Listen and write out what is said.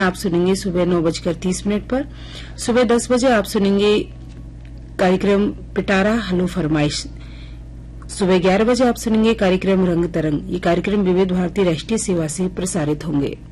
आप सुनेंगे सुबह 9:30 पर। सुबह 10 बजे आप सुनेंगे कार्यक्रम पिटारा हलो फरमाइश। सुबह 11 बजे आप सुनेंगे कार्यक्रम रंग तरंग। ये कार्यक्रम विविध भारती राष्ट्रीय सेवा से प्रसारित होंगे।